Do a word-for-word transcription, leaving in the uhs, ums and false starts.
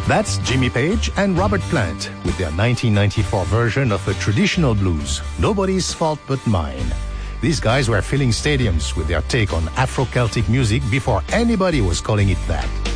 That's Jimmy Page and Robert Plant with their nineteen ninety-four version of a traditional blues, Nobody's Fault But Mine. These guys were filling stadiums with their take on Afro-Celtic music before anybody was calling it that.